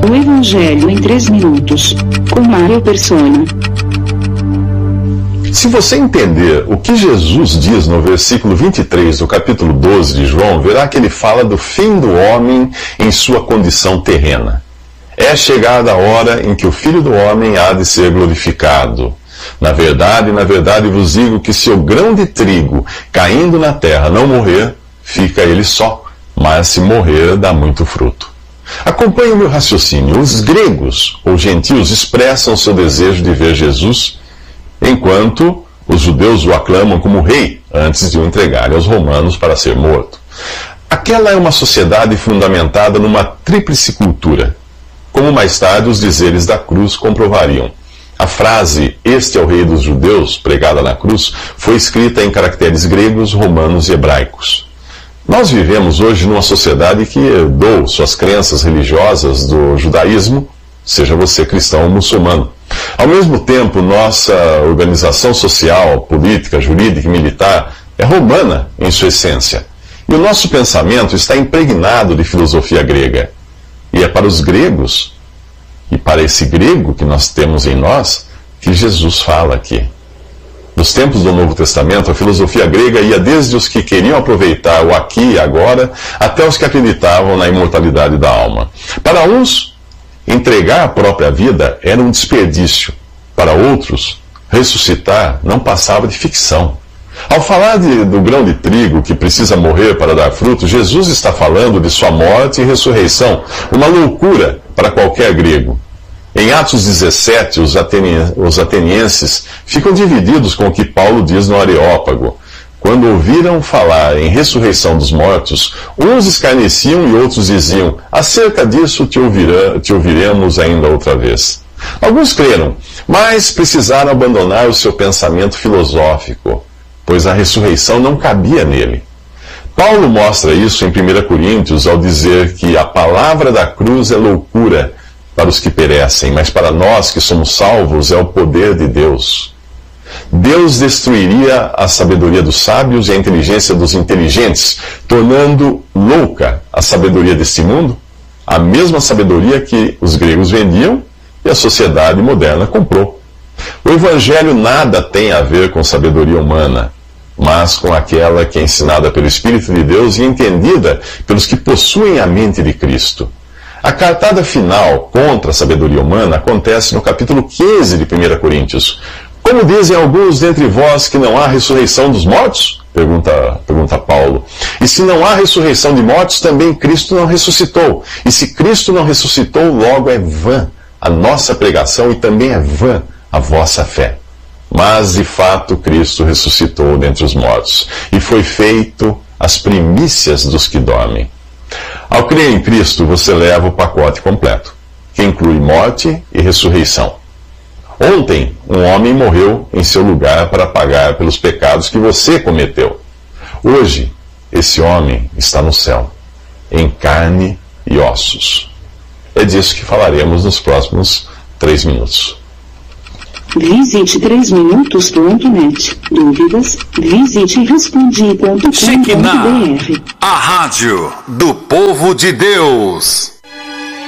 O Evangelho em 3 minutos, com Mário Persona. Se você entender o que Jesus diz no versículo 23 do capítulo 12 de João, verá que ele fala do fim do homem em sua condição terrena. É chegada a hora em que o Filho do Homem há de ser glorificado. Na verdade vos digo que se o grão de trigo caindo na terra não morrer, fica ele só, mas se morrer dá muito fruto. Acompanhe o meu raciocínio. Os gregos ou gentios expressam seu desejo de ver Jesus, enquanto os judeus o aclamam como rei antes de o entregarem aos romanos para ser morto. Aquela é uma sociedade fundamentada numa tríplice cultura, como mais tarde os dizeres da cruz comprovariam. A frase "Este é o rei dos judeus", pregada na cruz, foi escrita em caracteres gregos, romanos e hebraicos. Nós vivemos hoje numa sociedade que herdou suas crenças religiosas do judaísmo, seja você cristão ou muçulmano. Ao mesmo tempo, nossa organização social, política, jurídica e militar é romana em sua essência. E o nosso pensamento está impregnado de filosofia grega. E é para os gregos, e para esse grego que nós temos em nós, que Jesus fala aqui. Nos tempos do Novo Testamento, a filosofia grega ia desde os que queriam aproveitar o aqui e agora, até os que acreditavam na imortalidade da alma. Para uns, entregar a própria vida era um desperdício. Para outros, ressuscitar não passava de ficção. Ao falar do grão de trigo que precisa morrer para dar fruto, Jesus está falando de sua morte e ressurreição, uma loucura para qualquer grego. Em Atos 17, os atenienses ficam divididos com o que Paulo diz no Areópago. Quando ouviram falar em ressurreição dos mortos, uns escarneciam e outros diziam: acerca disso te ouviremos ainda outra vez. Alguns creram, mas precisaram abandonar o seu pensamento filosófico, pois a ressurreição não cabia nele. Paulo mostra isso em 1 Coríntios ao dizer que a palavra da cruz é loucura para os que perecem, mas para nós que somos salvos é o poder de Deus. Deus destruiria a sabedoria dos sábios e a inteligência dos inteligentes, tornando louca a sabedoria deste mundo, a mesma sabedoria que os gregos vendiam e a sociedade moderna comprou. O Evangelho nada tem a ver com sabedoria humana, mas com aquela que é ensinada pelo Espírito de Deus e entendida pelos que possuem a mente de Cristo. A cartada final contra a sabedoria humana acontece no capítulo 15 de 1 Coríntios. Como dizem alguns dentre vós que não há ressurreição dos mortos? Pergunta Paulo. E se não há ressurreição de mortos, também Cristo não ressuscitou. E se Cristo não ressuscitou, logo é vã a nossa pregação e também é vã a vossa fé. Mas, de fato, Cristo ressuscitou dentre os mortos e foi feito as primícias dos que dormem. Ao crer em Cristo, você leva o pacote completo, que inclui morte e ressurreição. Ontem, um homem morreu em seu lugar para pagar pelos pecados que você cometeu. Hoje, esse homem está no céu, em carne e ossos. É disso que falaremos nos próximos 3 minutos. Visite 3minutos.net. Dúvidas? Visite respondi.com.br. Shekinah, a rádio do povo de Deus.